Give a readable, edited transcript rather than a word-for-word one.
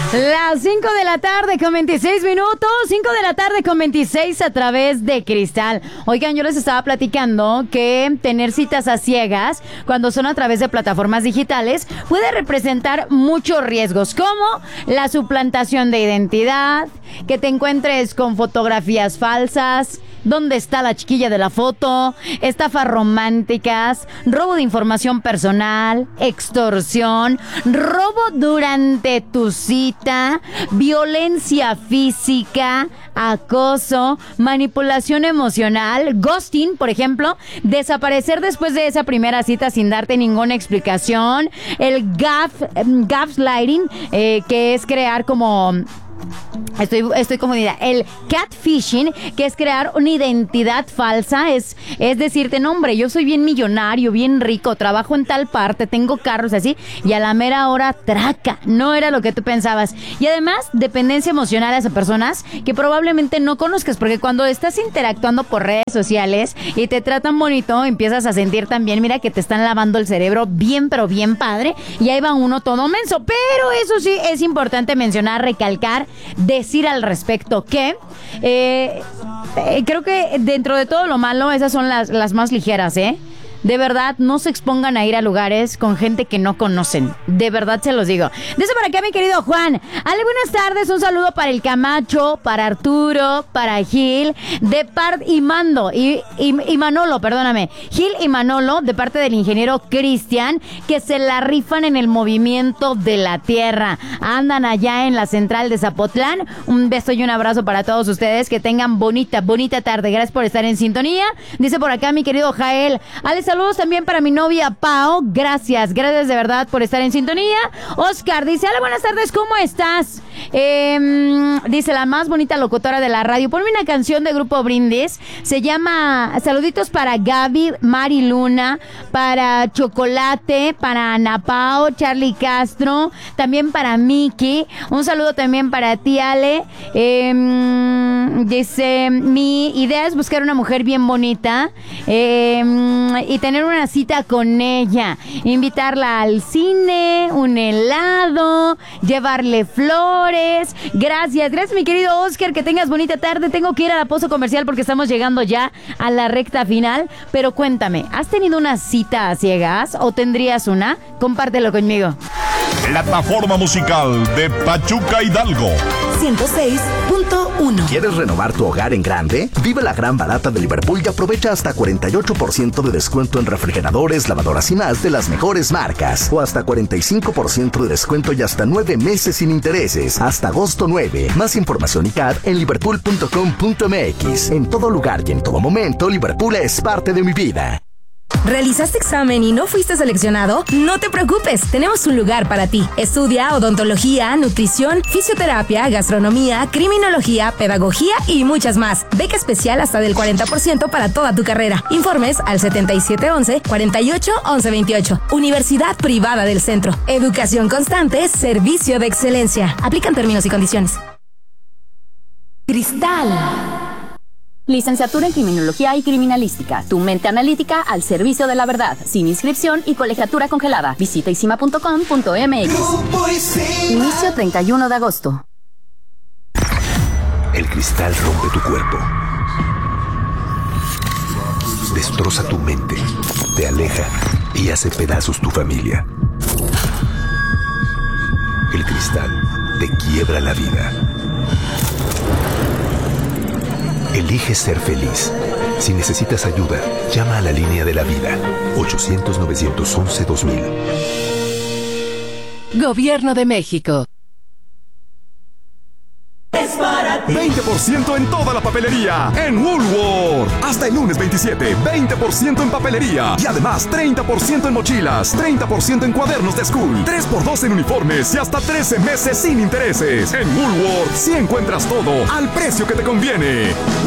Las 5 de la tarde con 26 minutos, 5 de la tarde con 26 a través de Cristal. Oigan, yo les estaba platicando que tener citas a ciegas cuando son a través de plataformas digitales puede representar muchos riesgos, como la suplantación de identidad, que te encuentres con fotografías falsas, dónde está la chiquilla de la foto, estafas románticas, robo de información personal, extorsión, robo durante tu cita, violencia física, acoso, manipulación emocional, ghosting, por ejemplo, desaparecer después de esa primera cita sin darte ninguna explicación, el gaslighting, que es crear como... Estoy confundida. El catfishing, que es crear una identidad falsa, es decirte, no, hombre, yo soy bien millonario, bien rico, trabajo en tal parte, tengo carros así, y a la mera hora, traca, no era lo que tú pensabas. Y además, dependencia emocional hacia personas que probablemente no conozcas, porque cuando estás interactuando por redes sociales y te tratan bonito, empiezas a sentir también, mira, que te están lavando el cerebro bien, pero bien padre, y ahí va uno todo menso. Pero eso sí, es importante mencionar, recalcar, decir al respecto que creo que dentro de todo lo malo, esas son las más ligeras, De verdad, no se expongan a ir a lugares con gente que no conocen. De verdad se los digo. Dice por acá mi querido Juan. Ale, buenas tardes. Un saludo para el Camacho, para Arturo, para Gil, de parte y Mando y Manolo, perdóname. Gil y Manolo, de parte del ingeniero Cristian, que se la rifan en el movimiento de la tierra. Andan allá en la central de Zapotlán. Un beso y un abrazo para todos ustedes. Que tengan bonita tarde. Gracias por estar en sintonía. Dice por acá mi querido Jael. Ale, saludos también para mi novia Pao. Gracias de verdad por estar en sintonía. Oscar dice, hola, buenas tardes, ¿cómo estás? Dice, la más bonita locutora de la radio. Ponme una canción de Grupo Brindis. Se llama saluditos para Gaby, Mari Luna, para Chocolate, para Ana Pao, Charlie Castro, también para Miki. Un saludo también para ti, Ale. Dice, mi idea es buscar una mujer bien bonita y tener una cita con ella, invitarla al cine, un helado, llevarle flores. Gracias mi querido Oscar, que tengas bonita tarde. Tengo que ir a la pausa comercial porque estamos llegando ya a la recta final, pero cuéntame, ¿has tenido una cita a ciegas o tendrías una? Compártelo conmigo. Plataforma musical de Pachuca Hidalgo 106.1. ¿Quieres renovar tu hogar en grande? Vive la gran barata de Liverpool y aprovecha hasta 48% de descuento en refrigeradores, lavadoras y más de las mejores marcas. O hasta 45% de descuento y hasta 9 meses sin intereses. Hasta agosto 9. Más información y CAD en liverpool.com.mx. En todo lugar y en todo momento, Liverpool es parte de mi vida. ¿Realizaste examen y no fuiste seleccionado? No te preocupes, tenemos un lugar para ti. Estudia odontología, nutrición, fisioterapia, gastronomía, criminología, pedagogía y muchas más. Beca especial hasta del 40% para toda tu carrera. Informes al 7711-481128. Universidad Privada del Centro. Educación constante, servicio de excelencia. Aplican términos y condiciones. Cristal. Licenciatura en Criminología y Criminalística. Tu mente analítica al servicio de la verdad. Sin inscripción y colegiatura congelada. Visita isima.com.mx. Inicio 31 de agosto. El cristal rompe tu cuerpo. Destroza tu mente. Te aleja y hace pedazos tu familia. El cristal te quiebra la vida. Elige ser feliz. Si necesitas ayuda, llama a la línea de la vida. 800-911-2000. Gobierno de México. 20% en toda la papelería en Woolworth. Hasta el lunes 27, 20% en papelería. Y además 30% en mochilas, 30% en cuadernos de school, 3x2 en uniformes y hasta 13 meses sin intereses. En Woolworth sí encuentras todo al precio que te conviene.